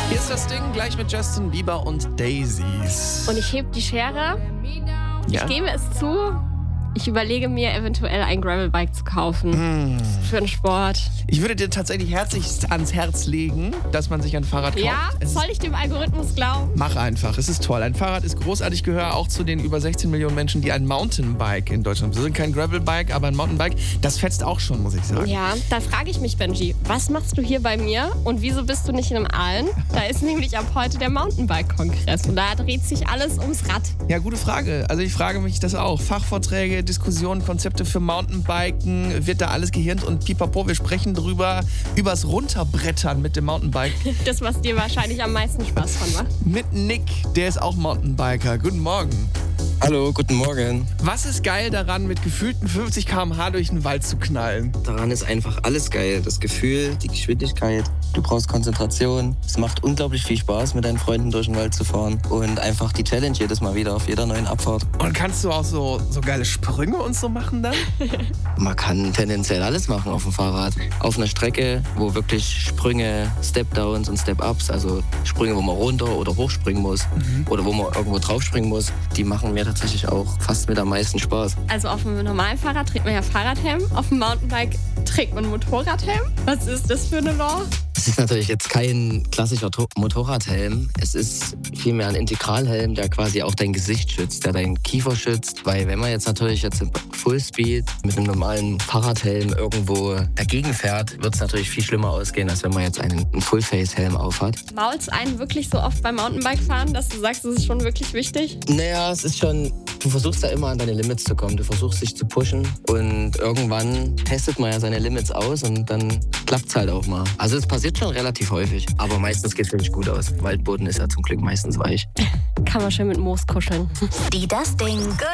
Hier ist das Ding, gleich mit Justin Bieber und Daisies. Und ich heb die Schere. Ja? Ich gebe es zu. Ich überlege mir, eventuell ein Gravelbike zu kaufen. Für den Sport. Ich würde dir tatsächlich herzlichst ans Herz legen, dass man sich ein Fahrrad kauft. Ja, soll ich dem Algorithmus glauben? Mach einfach, es ist toll. Ein Fahrrad ist großartig. Ich gehöre auch zu den über 16 Millionen Menschen, die ein Mountainbike in Deutschland besitzen. Kein Gravelbike, aber ein Mountainbike. Das fetzt auch schon, muss ich sagen. Ja, da frage ich mich, Benji, was machst du hier bei mir und wieso bist du nicht in einem Aalen? Da ist nämlich ab heute der Mountainbike-Kongress und da dreht sich alles ums Rad. Ja, gute Frage. Also ich frage mich das auch. Fachvorträge, Diskussionen, Konzepte für Mountainbiken, wird da alles gehirnt und pipapo, wir sprechen drüber, übers Runterbrettern mit dem Mountainbike. Das, was dir wahrscheinlich am meisten Spaß von macht. Mit Nick, der ist auch Mountainbiker. Guten Morgen. Hallo, guten Morgen. Was ist geil daran, mit gefühlten 50 km/h durch den Wald zu knallen? Daran ist einfach alles geil. Das Gefühl, die Geschwindigkeit, du brauchst Konzentration. Es macht unglaublich viel Spaß, mit deinen Freunden durch den Wald zu fahren. Und einfach die Challenge jedes Mal wieder auf jeder neuen Abfahrt. Und kannst du auch so geile Sprünge und so machen dann? Man kann tendenziell alles machen auf dem Fahrrad. Auf einer Strecke, wo wirklich Sprünge, Step-Downs und Step-Ups, also Sprünge, wo man runter oder hochspringen muss oder wo man irgendwo draufspringen muss, die machen mir tatsächlich auch fast mit am meisten Spaß. Also auf dem normalen Fahrrad trägt man ja Fahrradhelm, auf dem Mountainbike trägt man Motorradhelm. Was ist das für eine Law? Es ist natürlich jetzt kein klassischer Motorradhelm. Es ist vielmehr ein Integralhelm, der quasi auch dein Gesicht schützt, der deinen Kiefer schützt. Weil wenn man jetzt natürlich im Fullspeed mit einem normalen Fahrradhelm irgendwo dagegen fährt, wird es natürlich viel schlimmer ausgehen, als wenn man jetzt einen Full-Face-Helm aufhat. Mault's einen wirklich so oft beim Mountainbike-Fahren, dass du sagst, das ist schon wirklich wichtig? Naja, es ist schon, du versuchst da immer an deine Limits zu kommen. Du versuchst dich zu pushen und irgendwann testet man ja seine Limits aus und dann klappt's halt auch mal. Also es passiert schon relativ häufig, aber meistens geht's wirklich gut aus. Waldboden ist ja zum Glück meistens weich. Kann man schön mit Moos kuscheln. Die Das Ding Good